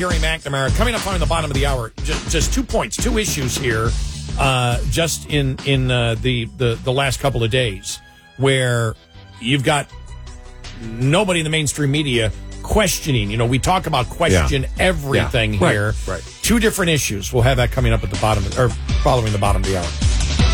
Gary McNamara. Coming up on the bottom of the hour, just 2 points, 2 issues here, just in the last couple of days, where you've got nobody in the mainstream media questioning. You know, we talk about question everything here. Right. 2 different issues. We'll have that coming up at the bottom, or following the bottom of the hour.